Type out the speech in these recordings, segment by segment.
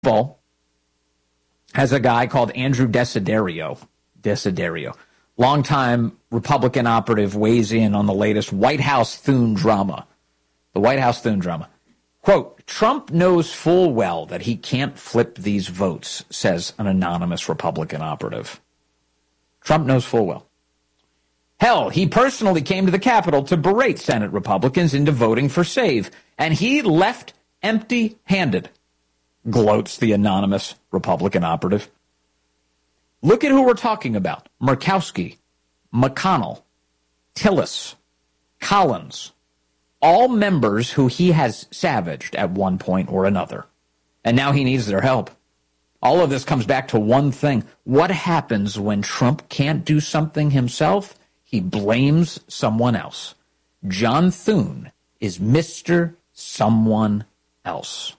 Bull has a guy called Andrew Desiderio. Longtime Republican operative, weighs in on the latest White House Thune drama. The White House Thune drama. Quote, Trump knows full well that he can't flip these votes, says an anonymous Republican operative. Trump knows full well. Hell, he personally came to the Capitol to berate Senate Republicans into voting for SAVE, and he left empty-handed, gloats the anonymous Republican operative. Look at who we're talking about. Murkowski, McConnell, Tillis, Collins, all members who he has savaged at one point or another. And now he needs their help. All of this comes back to one thing. What happens when Trump can't do something himself? He blames someone else. John Thune is Mr. Someone Else.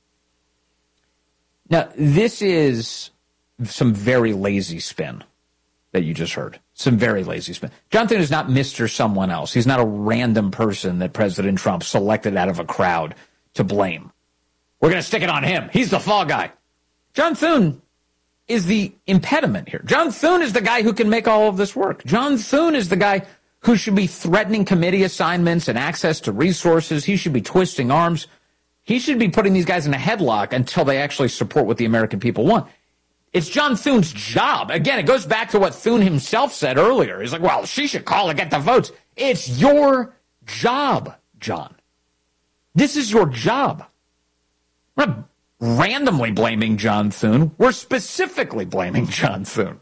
Now, this is some very lazy spin that you just heard. Some very lazy spin. John Thune is not Mr. Someone Else. He's not a random person that President Trump selected out of a crowd to blame. We're going to stick it on him. He's the fall guy. John Thune is the impediment here. John Thune is the guy who can make all of this work. John Thune is the guy who should be threatening committee assignments and access to resources. He should be twisting arms. He should be putting these guys in a headlock until they actually support what the American people want. It's John Thune's job. Again, it goes back to what Thune himself said earlier. He's like, well, she should call and get the votes. It's your job, John. This is your job. We're not randomly blaming John Thune. We're specifically blaming John Thune.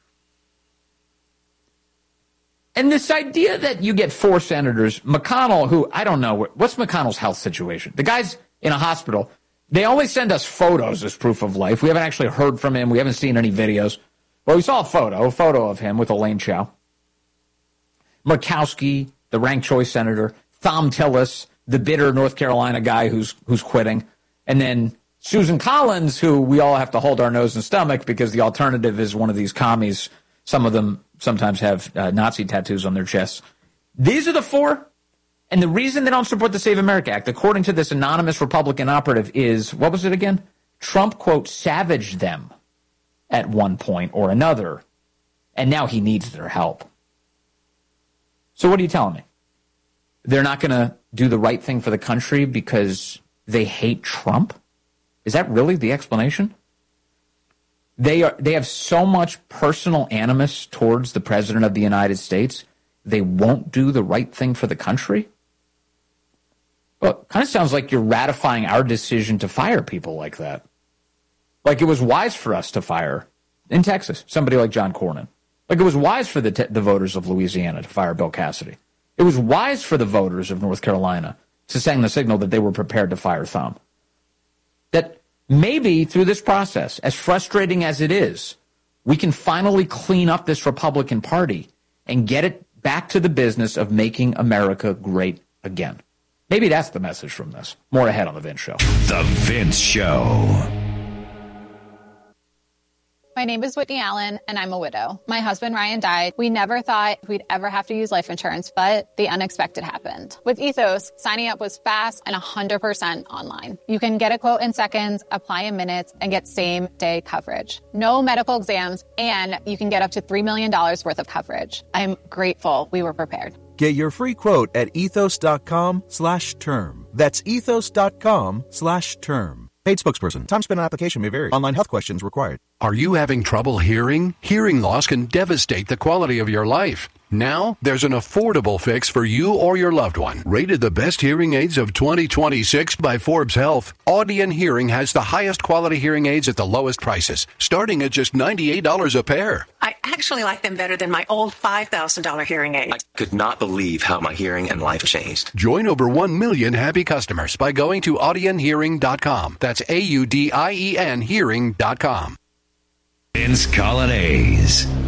And this idea that you get 4 senators, McConnell, who, I don't know, what's McConnell's health situation? The guy's in a hospital. They always send us photos as proof of life. We haven't actually heard from him. We haven't seen any videos. Well, we saw a photo of him with Elaine Chao. Murkowski, the ranked choice senator. Thom Tillis, the bitter North Carolina guy who's quitting. And then Susan Collins, who we all have to hold our nose and stomach because the alternative is one of these commies. Some of them sometimes have Nazi tattoos on their chests. These are the 4. And the reason they don't support the Save America Act, according to this anonymous Republican operative, is, what was it again? Trump, quote, savaged them at one point or another, and now he needs their help. So what are you telling me? They're not going to do the right thing for the country because they hate Trump? Is that really the explanation? They have so much personal animus towards the President of the United States, they won't do the right thing for the country? Well, it kind of sounds like you're ratifying our decision to fire people like that. Like it was wise for us to fire, in Texas, somebody like John Cornyn. Like it was wise for the voters of Louisiana to fire Bill Cassidy. It was wise for the voters of North Carolina to send the signal that they were prepared to fire Thom. That maybe through this process, as frustrating as it is, we can finally clean up this Republican Party and get it back to the business of making America great again. Maybe that's the message from this. More ahead on The Vince Show. The Vince Show. My name is Whitney Allen, and I'm a widow. My husband, Ryan, died. We never thought we'd ever have to use life insurance, but the unexpected happened. With Ethos, signing up was fast and 100% online. You can get a quote in seconds, apply in minutes, and get same-day coverage. No medical exams, and you can get up to $3 million worth of coverage. I'm grateful we were prepared. Get your free quote at ethos.com/term. That's ethos.com/term. Paid spokesperson. Time spent on application may vary. Online health questions required. Are you having trouble hearing? Hearing loss can devastate the quality of your life. Now, there's an affordable fix for you or your loved one. Rated the best hearing aids of 2026 by Forbes Health, Audion Hearing has the highest quality hearing aids at the lowest prices, starting at just $98 a pair. I actually like them better than my old $5,000 hearing aid. I could not believe how my hearing and life changed. Join over 1 million happy customers by going to audionhearing.com. That's AUDIEN hearing.com. Vince Coglianese.